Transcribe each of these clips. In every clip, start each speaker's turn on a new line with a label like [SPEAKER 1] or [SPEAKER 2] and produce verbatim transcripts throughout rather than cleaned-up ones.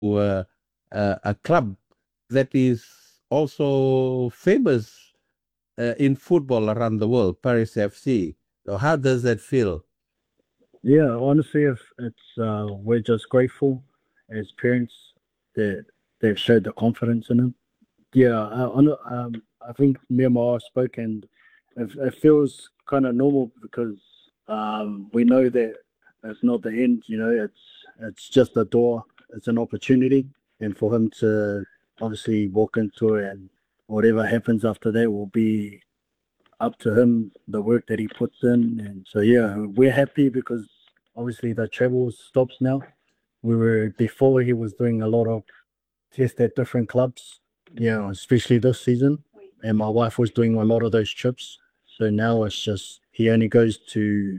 [SPEAKER 1] uh, uh, a club that is also famous uh, in football around the world, Paris F C. So how does that feel?
[SPEAKER 2] Yeah, honestly, if it's uh, we're just grateful as parents that they've showed the confidence in him. Yeah, I, I know- um, I think me and my wife spoke, and it, it feels kind of normal because um, we know that it's not the end. You know, it's it's just a door. It's an opportunity, and for him to obviously walk into it, and whatever happens after that will be up to him, the work that he puts in. And so, yeah, we're happy because obviously the travel stops now. We were before he was doing a lot of tests at different clubs, yeah, especially this season. And my wife was doing a lot of those trips. So now it's just he only goes to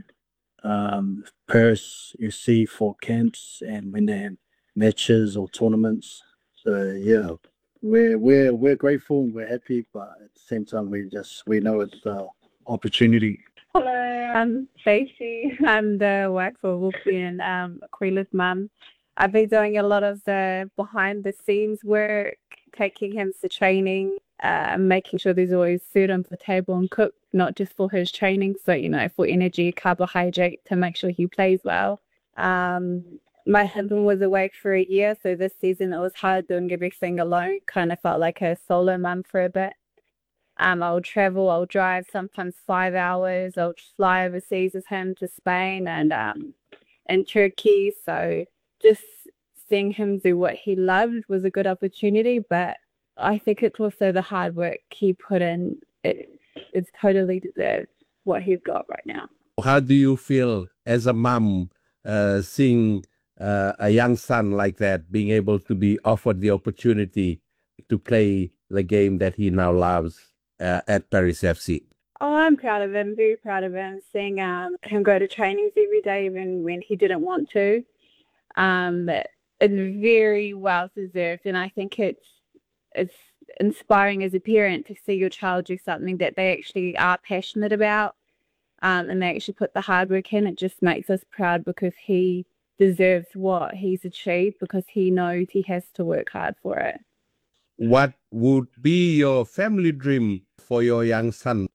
[SPEAKER 2] um, Paris, you see, for camps and when they have matches or tournaments. So yeah, we're we're we're grateful, we're happy, but at the same time, we just we know it's an opportunity.
[SPEAKER 3] Hello, I'm Stacey. I'm the work for Wolfie and um, Aquila's mum. I've been doing a lot of the behind the scenes work, taking him to training, uh, making sure there's always food on the table and cooked, not just for his training, so, you know, for energy, carbohydrate, to make sure he plays well. Um, my husband was away for a year, so this season it was hard doing everything alone. Kind of felt like a solo mum for a bit. Um, I'll travel, I'll drive sometimes five hours. I'll fly overseas with him to Spain and um, and Turkey. So just seeing him do what he loved was a good opportunity. But I think it's also the hard work he put in. It, it's totally deserved what he's got right now.
[SPEAKER 1] How do you feel as a mom uh, seeing uh, a young son like that being able to be offered the opportunity to play the game that he now loves uh, at Paris F C?
[SPEAKER 3] Oh, I'm proud of him, very proud of him, seeing um, him go to trainings every day, even when he didn't want to. Um, it's very well deserved, and I think it's it's inspiring as a parent to see your child do something that they actually are passionate about, um, and they actually put the hard work in. It just makes us proud because he deserves what he's achieved because he knows he has to work hard for it.
[SPEAKER 1] What would be your family dream for your young son?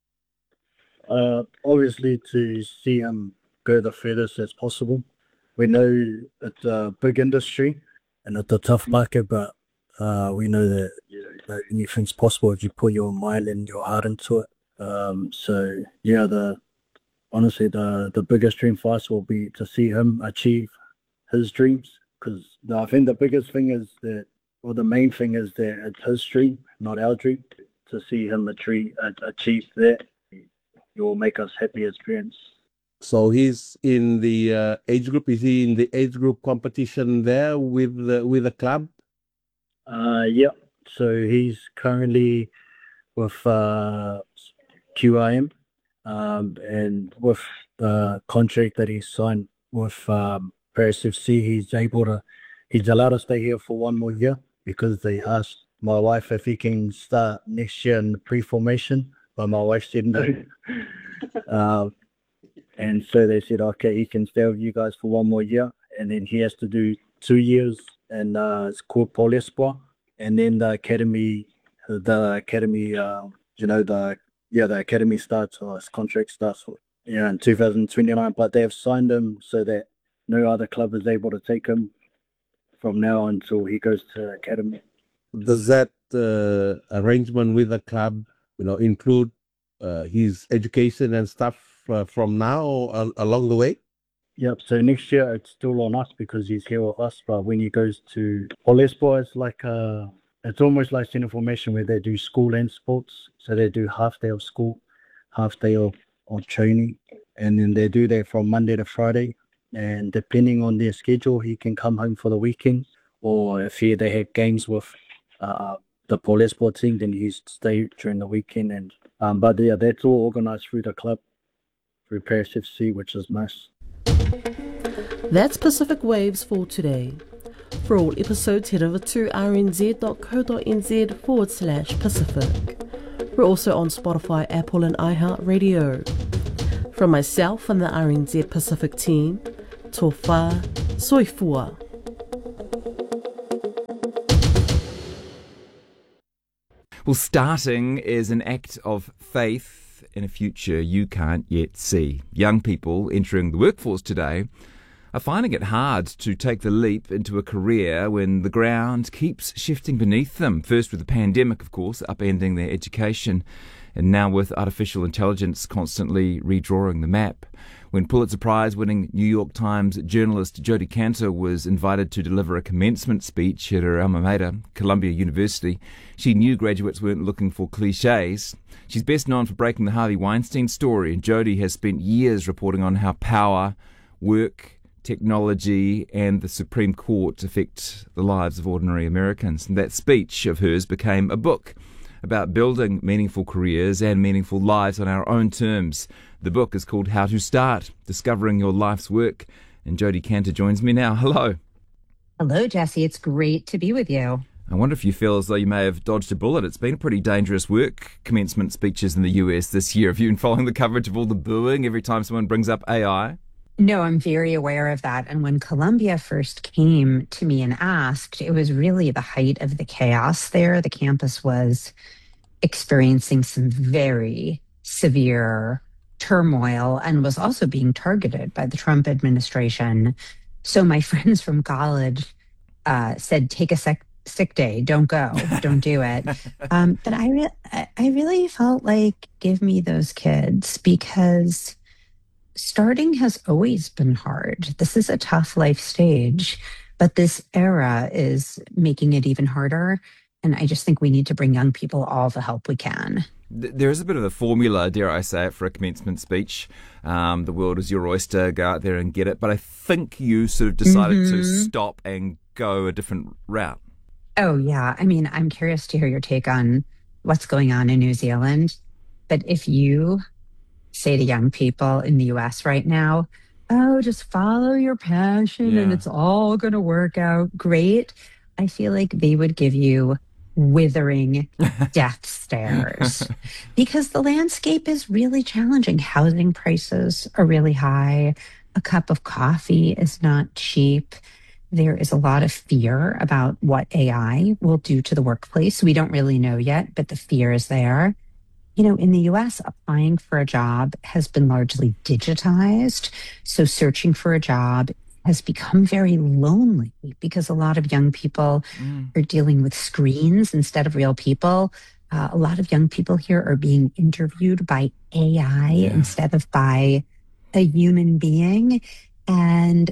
[SPEAKER 2] Uh, obviously, to see him go the furthest as possible. We know it's a big industry and it's a tough market, but uh, we know that, you know, that anything's possible if you put your mind and your heart into it. Um, so yeah, the honestly the the biggest dream for us will be to see him achieve his dreams because I think the biggest thing is that, or the main thing is that it's his dream, not our dream. To see him achieve achieve that, it will make us happy as parents.
[SPEAKER 1] So he's in the uh, age group. Is he in the age group competition there with the, with the club?
[SPEAKER 2] Uh, yeah. So he's currently with uh, Q I M, um, and with the contract that he signed with um, Paris F C, he's able to, he's allowed to stay here for one more year because they asked my wife if he can start next year in pre-formation, but my wife said no. uh, and so they said, okay, he can stay with you guys for one more year, and then he has to do two years in uh, it's called Pôle Espoir, and then the academy, the academy, uh, you know, the yeah, the academy starts or his contract starts, yeah, in two thousand twenty-nine. But they have signed him so that no other club is able to take him from now until he goes to academy.
[SPEAKER 1] Does that uh, arrangement with the club, you know, include uh, his education and stuff uh, from now uh, along the way?
[SPEAKER 2] Yep. So next year it's still on us because he's here with us. But when he goes to Pôle Espoir, it's like uh, it's almost like Center Formation where they do school and sports. So they do half day of school, half day of, of training, and then they do that from Monday to Friday. And depending on their schedule, he can come home for the weekend, or if he, they have games with uh, the Pôle Espoir team, then he's stay during the weekend. And um, but yeah, that's all organized through the club, through Paris F C, which is nice.
[SPEAKER 4] That's Pacific Waves for today. For all episodes, head over to rnz.co.nz forward slash Pacific. We're also on Spotify, Apple and iHeartRadio. From myself and the R N Z Pacific team, tō whā, soifua.
[SPEAKER 5] Well, starting is an act of faith in a future you can't yet see. Young people entering the workforce today are finding it hard to take the leap into a career when the ground keeps shifting beneath them. First with the pandemic, of course, upending their education, and now with artificial intelligence constantly redrawing the map. When Pulitzer Prize-winning New York Times journalist Jodi Kantor was invited to deliver a commencement speech at her alma mater, Columbia University, she knew graduates weren't looking for cliches. She's best known for breaking the Harvey Weinstein story, and Jodi has spent years reporting on how power, work, technology and the Supreme Court affect the lives of ordinary Americans. And that speech of hers became a book about building meaningful careers and meaningful lives on our own terms. The book is called How to Start, Discovering Your Life's Work. And Jodi Kantor joins me now. Hello.
[SPEAKER 6] Hello, Jesse. It's great to be with you.
[SPEAKER 5] I wonder if you feel as though you may have dodged a bullet. It's been a pretty dangerous work, commencement speeches in the U S this year. Have you been following the coverage of all the booing every time someone brings up A I?
[SPEAKER 6] No, I'm very aware of that. And when Columbia first came to me and asked, it was really the height of the chaos there. The campus was experiencing some very severe turmoil and was also being targeted by the Trump administration. So my friends from college uh, said, take a sec- sick day, don't go, don't do it. Um, but I, re- I really felt like, give me those kids, because starting has always been hard. This is a tough life stage, but this era is making it even harder. And I just think we need to bring young people all the help we can.
[SPEAKER 5] There is a bit of a formula, dare I say it, for a commencement speech. Um, the world is your oyster, go out there and get it. But I think you sort of decided mm-hmm. to stop and go a different route.
[SPEAKER 6] Oh, yeah. I mean, I'm curious to hear your take on what's going on in New Zealand. But if you say to young people in the U S right now, oh, just follow your passion yeah. and it's all going to work out great, I feel like they would give you withering death stares, because the landscape is really challenging. Housing prices are really high. A cup of coffee is not cheap. There is a lot of fear about what A I will do to the workplace. We don't really know yet, but the fear is there. You know, in the U S, applying for a job has been largely digitized. So searching for a job has become very lonely because a lot of young people mm. are dealing with screens instead of real people. Uh, a lot of young people here are being interviewed by A I yeah. instead of by a human being. And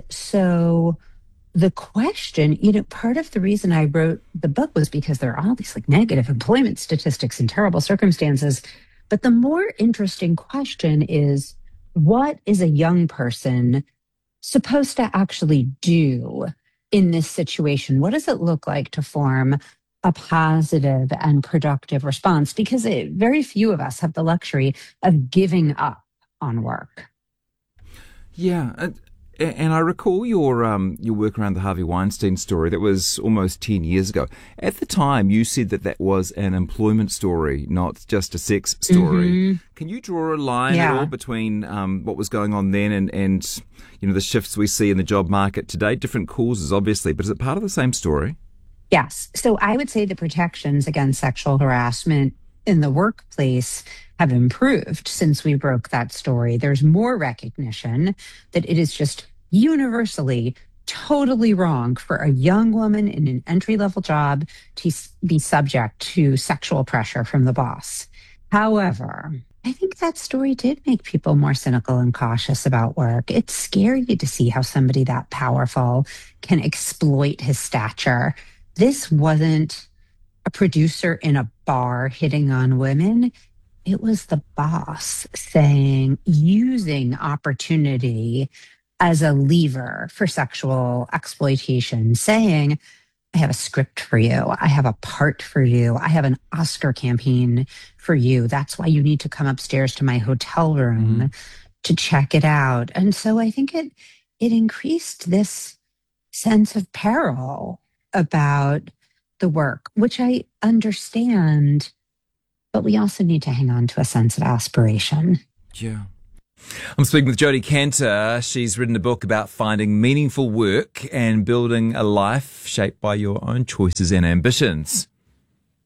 [SPEAKER 6] so the question, you know, part of the reason I wrote the book was because there are all these like negative employment statistics and terrible circumstances. But the more interesting question is, what is a young person supposed to actually do in this situation? What does it look like to form a positive and productive response? Because it, very few of us have the luxury of giving up on work.
[SPEAKER 5] Yeah. And, and I recall your um, your work around the Harvey Weinstein story. That was almost ten years ago. At the time, you said that that was an employment story, not just a sex story. Mm-hmm. Can you draw a line yeah. at all between um, what was going on then and, and you know the shifts we see in the job market today? Different causes, obviously, but is it part of the same story?
[SPEAKER 6] Yes. So I would say the protections against sexual harassment in the workplace have improved since we broke that story. There's more recognition that it is just universally totally wrong for a young woman in an entry-level job to be subject to sexual pressure from the boss. However, I think that story did make people more cynical and cautious about work. It's scary to see how somebody that powerful can exploit his stature. This wasn't a producer in a bar hitting on women. It was the boss saying, using opportunity as a lever for sexual exploitation, saying, I have a script for you. I have a part for you. I have an Oscar campaign for you. That's why you need to come upstairs to my hotel room mm. to check it out. And so I think it it increased this sense of peril about the work, which I understand, but we also need to hang on to a sense of aspiration.
[SPEAKER 5] Yeah. I'm speaking with Jodi Kantor. She's written a book about finding meaningful work and building a life shaped by your own choices and ambitions.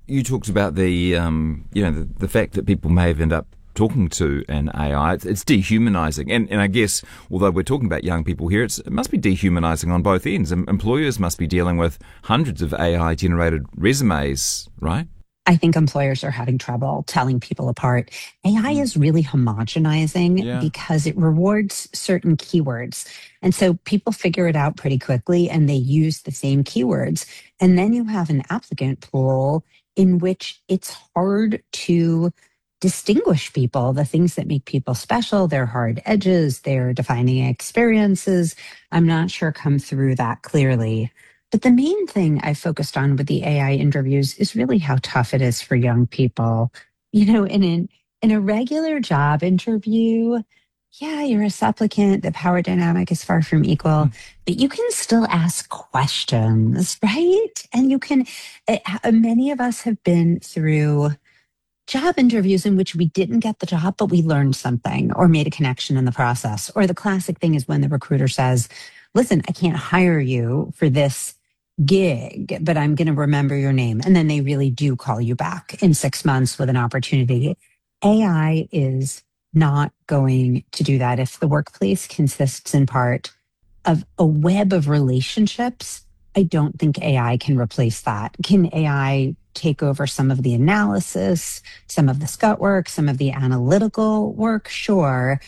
[SPEAKER 5] you talked about the, um, you know, the, the fact that people may have ended up talking to an A I. It's, it's dehumanizing. And, and I guess, although we're talking about young people here, it's, it must be dehumanizing on both ends. Em- employers must be dealing with hundreds of A I-generated resumes, right?
[SPEAKER 6] I think employers are having trouble telling people apart. A I is really homogenizing
[SPEAKER 5] Yeah.
[SPEAKER 6] because it rewards certain keywords. And so people figure it out pretty quickly and they use the same keywords. And then you have an applicant pool in which it's hard to distinguish people, the things that make people special, their hard edges, their defining experiences, I'm not sure come through that clearly. But the main thing I focused on with the A I interviews is really how tough it is for young people. You know, in an, in a regular job interview, yeah, you're a supplicant, the power dynamic is far from equal, mm. but you can still ask questions, right? And you can, uh, many of us have been through job interviews in which we didn't get the job, but we learned something or made a connection in the process. Or the classic thing is when the recruiter says, listen, I can't hire you for this gig, but I'm going to remember your name. And then they really do call you back in six months with an opportunity. A I is not going to do that. If the workplace consists in part of a web of relationships, I don't think A I can replace that. Can A I take over some of the analysis, some of the scut work, some of the analytical work? Sure.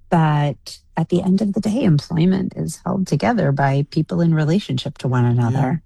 [SPEAKER 6] But at the end of the day, employment is held together by people in relationship to one another.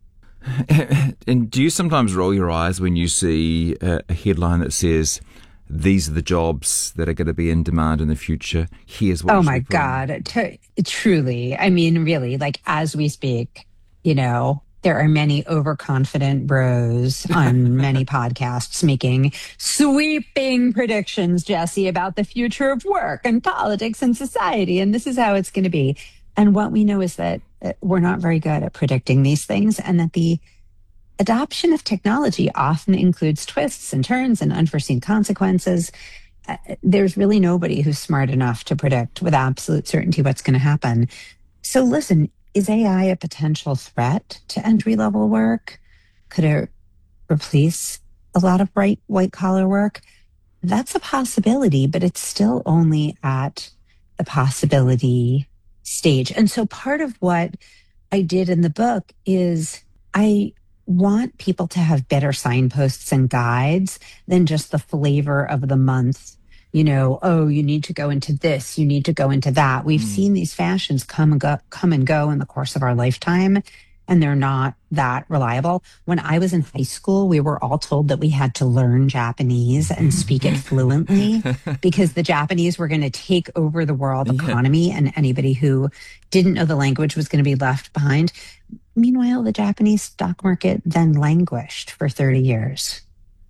[SPEAKER 5] Yeah. And do you sometimes roll your eyes when you see a, a headline that says, these are the jobs that are going to be in demand in the future? Here's what.
[SPEAKER 6] Oh my God. T- truly. I mean, really, like as we speak, you know, there are many overconfident bros on many podcasts making sweeping predictions, Jesse, about the future of work and politics and society. And this is how it's going to be. And what we know is that we're not very good at predicting these things, and that the adoption of technology often includes twists and turns and unforeseen consequences. Uh, there's really nobody who's smart enough to predict with absolute certainty what's going to happen. So listen, is A I a potential threat to entry-level work? Could it replace a lot of bright white-collar work? That's a possibility, but it's still only at the possibility stage. And so part of what I did in the book is I want people to have better signposts and guides than just the flavor of the month. You know, oh, you need to go into this, you need to go into that. We've mm. seen these fashions come and go, come and go in the course of our lifetime, and they're not that reliable. When I was in high school, we were all told that we had to learn Japanese and speak it fluently because the Japanese were going to take over the world economy, and anybody who didn't know the language was going to be left behind. Meanwhile, the Japanese stock market then languished for thirty years.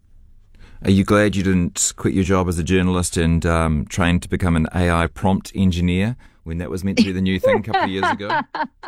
[SPEAKER 5] Are you glad you didn't quit your job as a journalist and um, train to become an A I prompt engineer when that was meant to be the new thing a couple of years ago?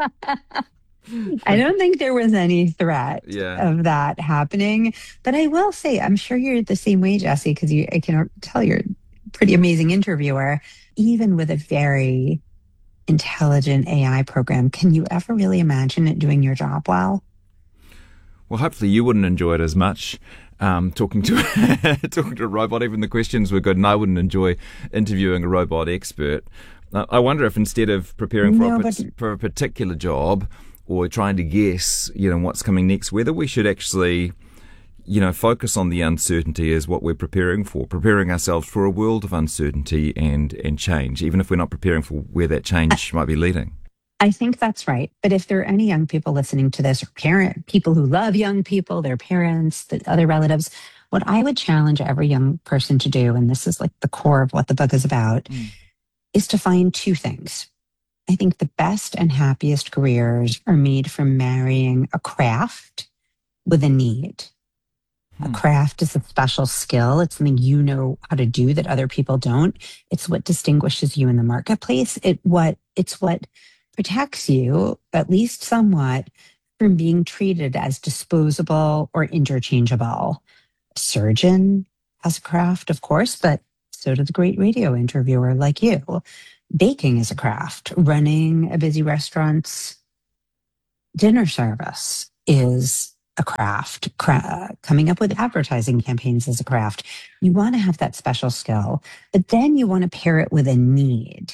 [SPEAKER 6] I don't think there was any threat
[SPEAKER 5] yeah.
[SPEAKER 6] of that happening. But I will say, I'm sure you're the same way, Jesse, because you, I can tell you're a pretty amazing interviewer. Even with a very intelligent A I program, can you ever really imagine it doing your job well?
[SPEAKER 5] Well, hopefully you wouldn't enjoy it as much. Um, talking to talking to a robot, even the questions were good, and I wouldn't enjoy interviewing a robot expert. Uh, I wonder if instead of preparing for, no, a, but... for a particular job or trying to guess, you know, what's coming next, whether we should actually, you know, focus on the uncertainty as what we're preparing for, preparing ourselves for a world of uncertainty and and change, even if we're not preparing for where that change might be leading.
[SPEAKER 6] I think that's right. But if there are any young people listening to this, or parent people who love young people, their parents, the other relatives, what I would challenge every young person to do, and this is like the core of what the book is about, mm. is to find two things. I think the best and happiest careers are made from marrying a craft with a need. Mm. A craft is a special skill. It's something you know how to do that other people don't. It's what distinguishes you in the marketplace. It what it's what protects you, at least somewhat, from being treated as disposable or interchangeable. A surgeon has a craft, of course, but so does a great radio interviewer like you. Baking is a craft. Running a busy restaurant's dinner service is a craft. Cra- coming up with advertising campaigns is a craft. You want to have that special skill, but then you want to pair it with a need.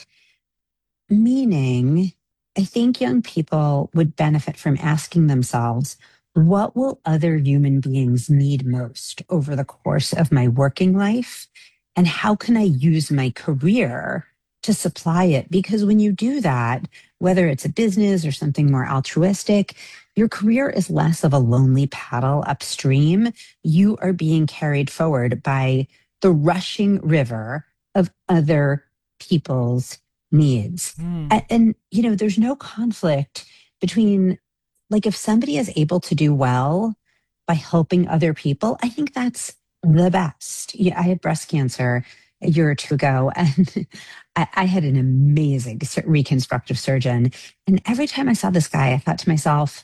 [SPEAKER 6] Meaning, I think young people would benefit from asking themselves, what will other human beings need most over the course of my working life? And how can I use my career to supply it? Because when you do that, whether it's a business or something more altruistic, your career is less of a lonely paddle upstream. You are being carried forward by the rushing river of other people's needs.
[SPEAKER 5] Mm.
[SPEAKER 6] And, and, you know, there's no conflict between, like, if somebody is able to do well by helping other people, I think that's the best. Yeah, I had breast cancer a year or two ago, and I, I had an amazing sur- reconstructive surgeon. And every time I saw this guy, I thought to myself,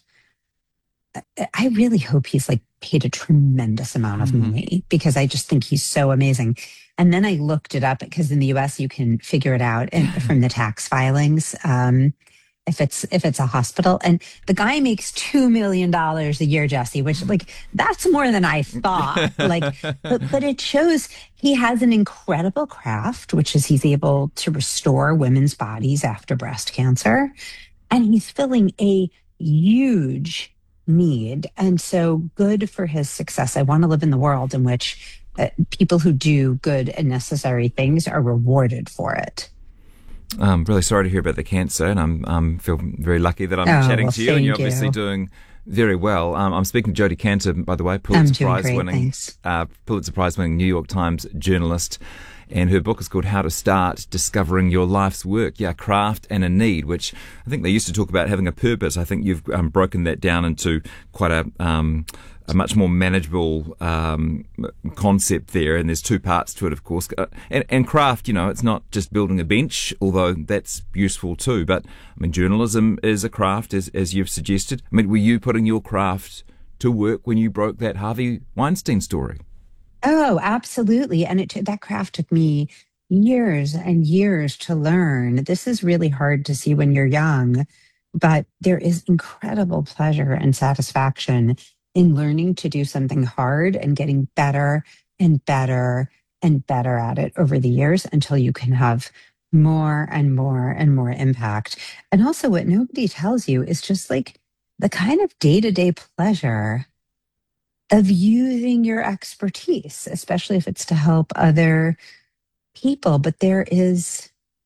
[SPEAKER 6] I, I really hope he's like paid a tremendous amount of
[SPEAKER 5] Mhm.
[SPEAKER 6] money, because I just think he's so amazing. And then I looked it up, because in the U S you can figure it out and from the tax filings. Um, if it's if it's a hospital, and the guy makes two million dollars a year, Jesse, which, like, that's more than I thought. Like, but, but it shows he has an incredible craft, which is he's able to restore women's bodies after breast cancer, and he's filling a huge need. And so good for his success. I want to live in the world in which uh, people who do good and necessary things are rewarded for it.
[SPEAKER 5] I'm really sorry to hear about the cancer, and I'm um, feel very lucky that I'm
[SPEAKER 6] Oh,
[SPEAKER 5] chatting
[SPEAKER 6] well,
[SPEAKER 5] to you, and you're
[SPEAKER 6] thank
[SPEAKER 5] obviously
[SPEAKER 6] you.
[SPEAKER 5] doing very well. Um, I'm speaking to Jodie Cantor, by the way,
[SPEAKER 6] I'm
[SPEAKER 5] Pulitzer
[SPEAKER 6] doing
[SPEAKER 5] Prize
[SPEAKER 6] great,
[SPEAKER 5] winning,
[SPEAKER 6] thanks.
[SPEAKER 5] uh, Pulitzer Prize winning New York Times journalist, and her book is called How to Start Discovering Your Life's Work. Yeah, craft and a need, which I think they used to talk about having a purpose. I think you've um, broken that down into quite a um, a much more manageable um, concept there, and there's two parts to it, of course. Uh, and, and craft, you know, it's not just building a bench, although that's useful too. But I mean, journalism is a craft, as as you've suggested. I mean, were you putting your craft to work when you broke that Harvey Weinstein story?
[SPEAKER 6] Oh, absolutely. And it t- that craft took me years and years to learn. This is really hard to see when you're young, but there is incredible pleasure and satisfaction in learning to do something hard and getting better and better and better at it over the years until you can have more and more and more impact. And also, what nobody tells you is just like the kind of day-to-day pleasure of using your expertise, especially if it's to help other people. But there is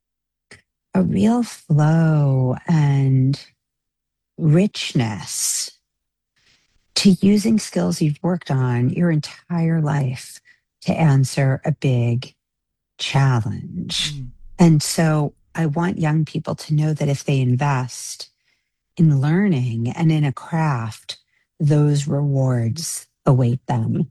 [SPEAKER 6] a real flow and richness to using skills you've worked on your entire life to answer a big challenge.
[SPEAKER 5] Mm.
[SPEAKER 6] And so I want young people to know that if they invest in learning and in a craft, those rewards await them.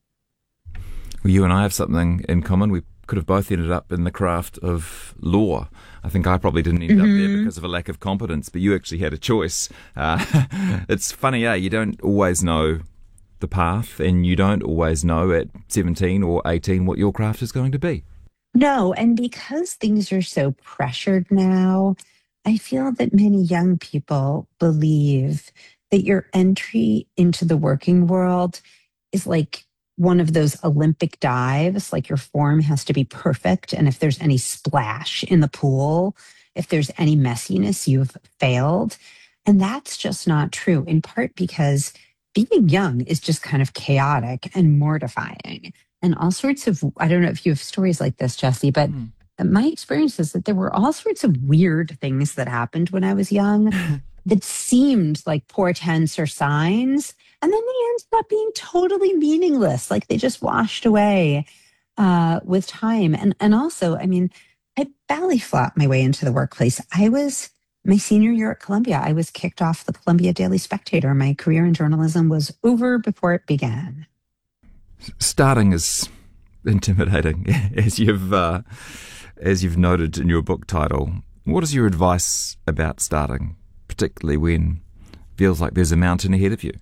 [SPEAKER 5] Well, you and I have something in common. We could have both ended up in the craft of law. I think I probably didn't end up there
[SPEAKER 6] Mhm.
[SPEAKER 5] because of a lack of competence, but you actually had a choice. Uh, it's funny, eh? You don't always know the path, and you don't always know at seventeen or eighteen what your craft is going to be.
[SPEAKER 6] No, and because things are so pressured now, I feel that many young people believe that your entry into the working world is like one of those Olympic dives, like your form has to be perfect. And if there's any splash in the pool, if there's any messiness, you've failed. And that's just not true, in part because being young is just kind of chaotic and mortifying. And all sorts of, I don't know if you have stories like this, Jesse, but
[SPEAKER 5] Mm.
[SPEAKER 6] my experience is that there were all sorts of weird things that happened when I was young that seemed like portents or signs. And then they ended up being totally meaningless. Like they just washed away uh, with time. And, and also, I mean, I belly flopped my way into the workplace. I was, my senior year at Columbia, I was kicked off the Columbia Daily Spectator. My career in journalism was over before it began.
[SPEAKER 5] Starting is intimidating, as you've uh, as you've noted in your book title. What is your advice about starting, particularly when it feels like there's a mountain ahead of you?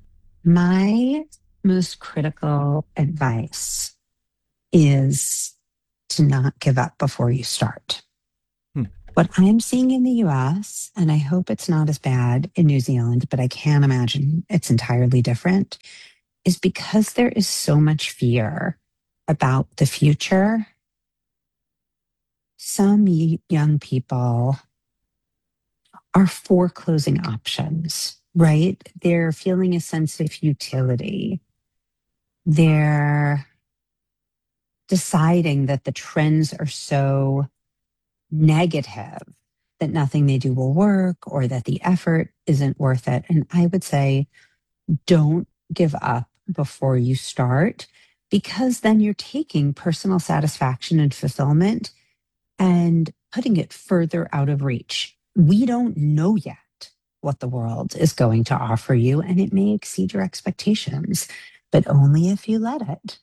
[SPEAKER 6] My most critical advice is to not give up before you start.
[SPEAKER 5] Hmm.
[SPEAKER 6] What I'm seeing in the U S, and I hope it's not as bad in New Zealand, but I can imagine it's entirely different, is because there is so much fear about the future. Some young people are foreclosing options, right? They're feeling a sense of futility. They're deciding that the trends are so negative that nothing they do will work or that the effort isn't worth it. And I would say, don't give up before you start, because then you're taking personal satisfaction and fulfillment and putting it further out of reach. We don't know yet what the world is going to offer you, and it may exceed your expectations, but only if you let it.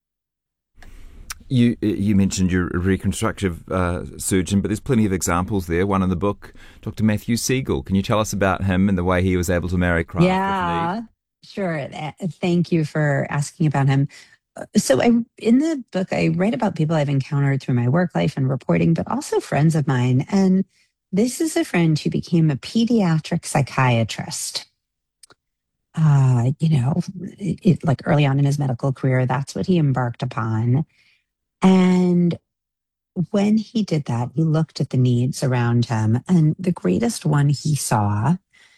[SPEAKER 5] You you mentioned you're a reconstructive uh, surgeon, but there's plenty of examples there. One in the book, Doctor Matthew Siegel. Can you tell us about him and the way he was able to marry craft
[SPEAKER 6] yeah,
[SPEAKER 5] with need?
[SPEAKER 6] Sure. Thank you for asking about him. So I, in the book, I write about people I've encountered through my work life and reporting, but also friends of mine. And this is a friend who became a pediatric psychiatrist. Uh, you know, it, it, like early on in his medical career, that's what he embarked upon. And when he did that, he looked at the needs around him. And the greatest one he saw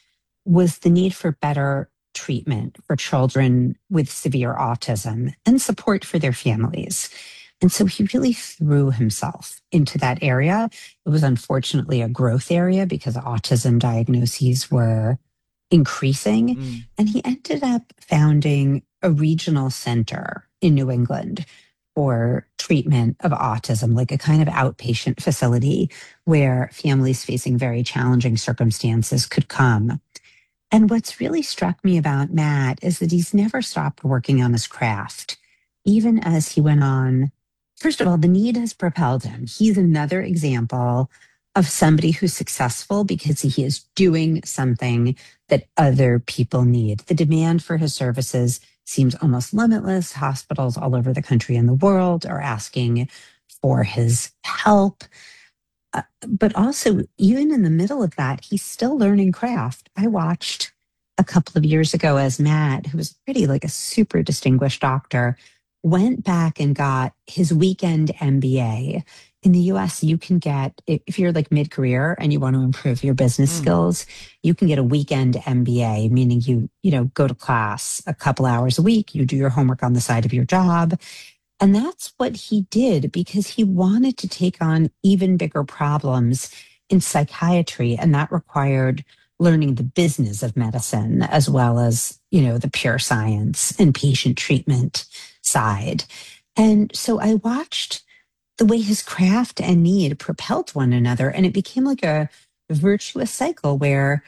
[SPEAKER 6] was the need for better treatment for children with severe autism and support for their families. And so he really threw himself into that area. It was unfortunately a growth area because autism diagnoses were increasing. Mm. And he ended up founding a regional center in New England for treatment of autism, like a kind of outpatient facility where families facing very challenging circumstances could come. And what's really struck me about Matt is that he's never stopped working on his craft, even as he went on. First of all, the need has propelled him. He's another example of somebody who's successful because he is doing something that other people need. The demand for his services seems almost limitless. Hospitals all over the country and the world are asking for his help. Uh, but also, even in the middle of that, he's still learning craft. I watched a couple of years ago as Matt, who was pretty like a super distinguished doctor, went back and got his weekend M B A. In the U S, you can get, if you're like mid-career and you want to improve your business mm. skills, you can get a weekend M B A, meaning you, you know, go to class a couple hours a week, you do your homework on the side of your job. And that's what he did because he wanted to take on even bigger problems in psychiatry. And that required learning the business of medicine as well as, you know, the pure science and patient treatment side. And so I watched the way his craft and need propelled one another. And it became like a virtuous cycle where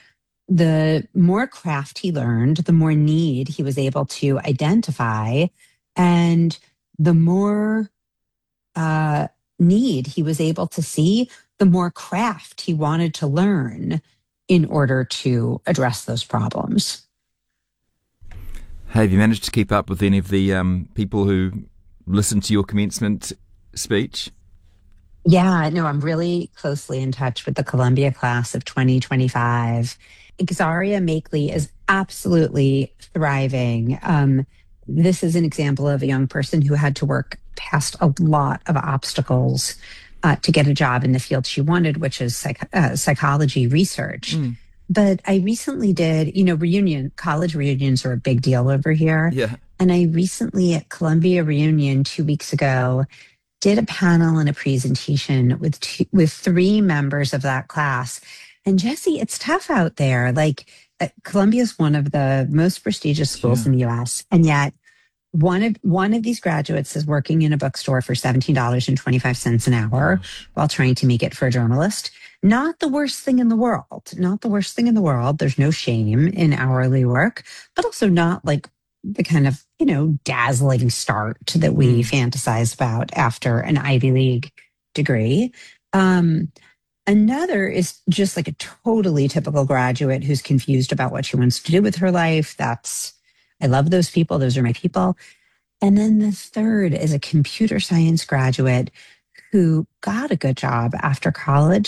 [SPEAKER 6] the more craft he learned, the more need he was able to identify. And the more uh, need he was able to see, the more craft he wanted to learn in order to address those problems.
[SPEAKER 5] Have you managed to keep up with any of the um, people who listened to your commencement speech?
[SPEAKER 6] Yeah, no, I'm really closely in touch with the Columbia class of twenty twenty-five. Exaria Makeley is absolutely thriving. Um, this is an example of a young person who had to work past a lot of obstacles uh, to get a job in the field she wanted, which is psych- uh, psychology research. Mm. But I recently did, you know, reunion, college reunions are a big deal over here.
[SPEAKER 5] Yeah.
[SPEAKER 6] And I recently at Columbia Reunion two weeks ago did a panel and a presentation with two, with three members of that class. And Jesse, it's tough out there. Like uh, Columbia is one of the most prestigious schools yeah. in the U S. And yet one of one of these graduates is working in a bookstore for seventeen dollars and twenty-five cents an hour Gosh. while trying to make it for a journalist. Not the worst thing in the world. Not the worst thing in the world. There's no shame in hourly work, but also not like the kind of, you know, dazzling start that we mm. fantasize about after an Ivy League degree. Um, another is just like a totally typical graduate who's confused about what she wants to do with her life. That's, I love those people. Those are my people. And then the third is a computer science graduate who got a good job after college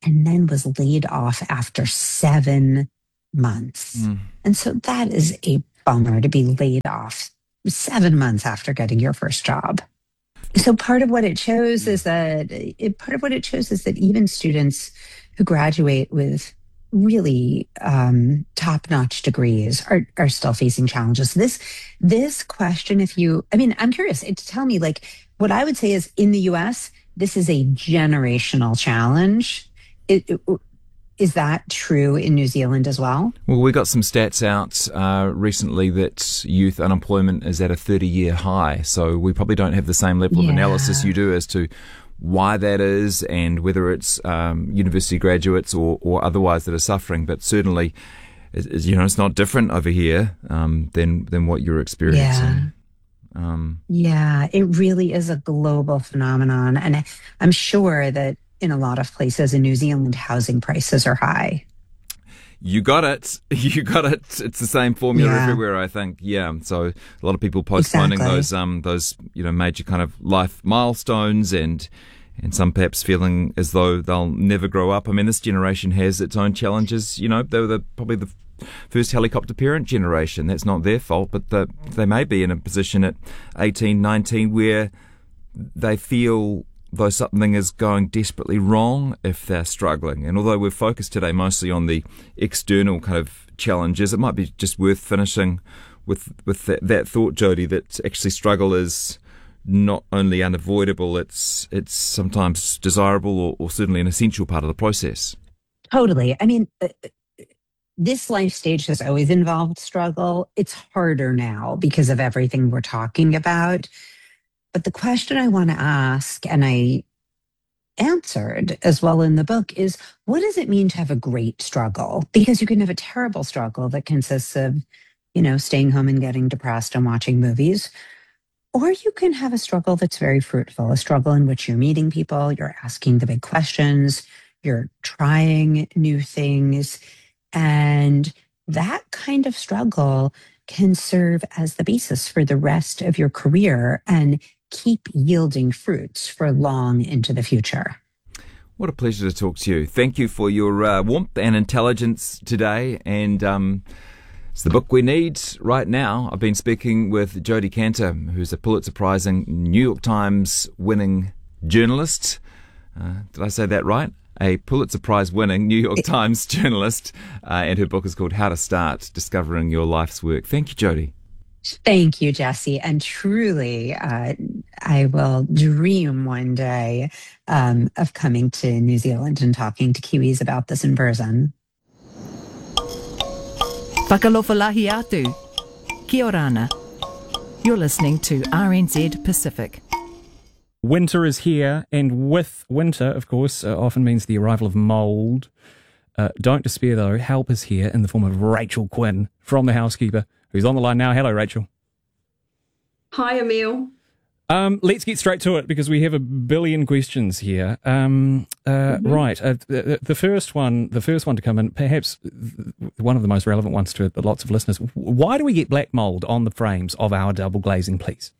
[SPEAKER 6] and then was laid off after seven months. Mm. And so that is a bummer to be laid off seven months after getting your first job. So part of what it shows is that it, part of what it shows is that even students who graduate with really um, top-notch degrees are, are still facing challenges. This this question, if you, I mean, I'm curious to tell me, like, what I would say is in the U S, this is a generational challenge. It, it, is that true in New Zealand as well?
[SPEAKER 5] Well, we got some stats out uh, recently that youth unemployment is at a thirty-year high. So we probably don't have the same level yeah. of analysis you do as to why that is and whether it's um, university graduates or, or otherwise that are suffering. But certainly, it, you know, it's not different over here um, than than what you're experiencing.
[SPEAKER 6] Yeah. Um, yeah, it really is a global phenomenon. And I, I'm sure that in a lot of places in New Zealand, housing prices are high.
[SPEAKER 5] You got it. You got it. It's the same formula
[SPEAKER 6] yeah.
[SPEAKER 5] everywhere, I think. Yeah. So a lot of people postponing
[SPEAKER 6] exactly.
[SPEAKER 5] those, um, those, you know, major kind of life milestones, and and some perhaps feeling as though they'll never grow up. I mean, this generation has its own challenges. You know, they were the, probably the first helicopter parent generation. That's not their fault, but the, they may be in a position at eighteen, nineteen where they feel though something is going desperately wrong if they're struggling. And although we're focused today mostly on the external kind of challenges, it might be just worth finishing with with that, that thought, Jody, that actually struggle is not only unavoidable, it's it's sometimes desirable or, or certainly an essential part of the process.
[SPEAKER 6] Totally. I mean, uh, this life stage has always involved struggle. It's harder now because of everything we're talking about. But the question I want to ask, and I answered as well in the book, is what does it mean to have a great struggle? Because you can have a terrible struggle that consists of, you know, staying home and getting depressed and watching movies. Or you can have a struggle that's very fruitful, a struggle in which you're meeting people, you're asking the big questions, you're trying new things. And that kind of struggle can serve as the basis for the rest of your career and keep yielding fruits for long into the future.
[SPEAKER 5] What a pleasure to talk to you. Thank you for your uh, warmth and intelligence today. And um, it's the book we need right now. I've been speaking with Jody Kantor, who's a Pulitzer Prizing New York Times winning journalist. Uh, did I say that right? A Pulitzer Prize winning New York Times journalist. Uh, and her book is called How to Start, Discovering Your Life's Work. Thank you, Jody.
[SPEAKER 6] Thank you, Jesse. And truly, uh, I will dream one day um, of coming to New Zealand and talking to Kiwis about this in person.
[SPEAKER 7] Whakalofalahi atu. Kia ora ana. You're listening to R N Z Pacific.
[SPEAKER 8] Winter is here, and with winter, of course, uh, often means the arrival of mould. Uh, don't despair, though. Help is here in the form of Rachel Quinn from The Housekeeper, who's on the line now. Hello, Rachel.
[SPEAKER 9] Hi, Emil.
[SPEAKER 8] Um, let's get straight to it because we have a billion questions here. Um, uh, mm-hmm. Right, uh, the, the first one, the first one to come in, perhaps one of the most relevant ones to lots of listeners. Why do we get black mould on the frames of our double glazing, please?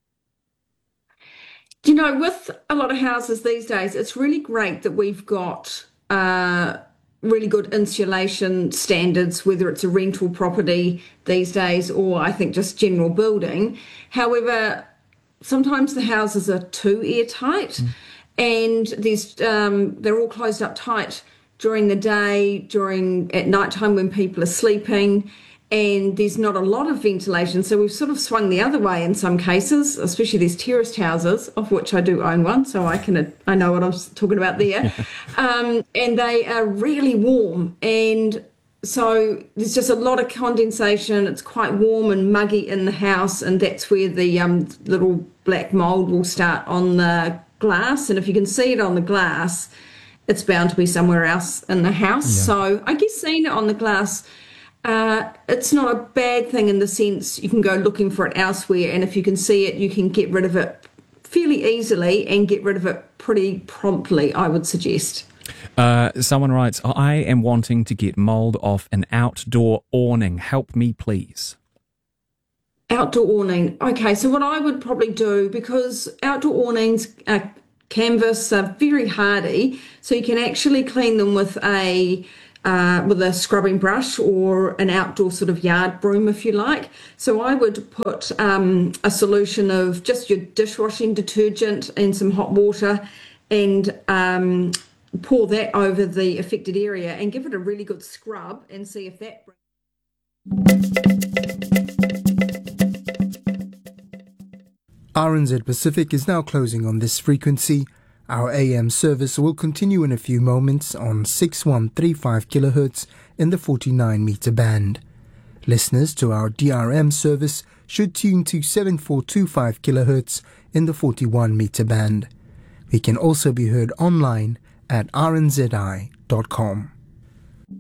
[SPEAKER 9] You know, with a lot of houses these days, it's really great that we've got uh, really good insulation standards, whether it's a rental property these days or I think just general building. However, sometimes the houses are too airtight mm. and there's um, they're all closed up tight during the day, during at nighttime when people are sleeping, and there's not a lot of ventilation. So we've sort of swung the other way in some cases, especially these terraced houses, of which I do own one, so I can I know what I'm talking about there. um, and they are really warm, and so there's just a lot of condensation. It's quite warm and muggy in the house, and that's where the um, little black mould will start on the glass. And if you can see it on the glass, it's bound to be somewhere else in the house. Yeah. So I guess seeing it on the glass, Uh, it's not a bad thing in the sense you can go looking for it elsewhere, and if you can see it, you can get rid of it fairly easily and get rid of it pretty promptly, I would suggest.
[SPEAKER 8] Uh, someone writes, I am wanting to get mould off an outdoor awning. Help me, please.
[SPEAKER 9] Outdoor awning. Okay, so what I would probably do, because outdoor awnings are canvas, are very hardy, so you can actually clean them with a uh, with a scrubbing brush or an outdoor sort of yard broom, if you like. So I would put um, a solution of just your dishwashing detergent and some hot water, and um, pour that over the affected area and give it a really good scrub and see if that.
[SPEAKER 10] R N Z Pacific is now closing on this frequency. Our A M service will continue in a few moments on six one three five kilohertz in the forty-nine meter band. Listeners to our D R M service should tune to seven four two five kilohertz in the forty-one meter band. We can also be heard online at r n z i dot com.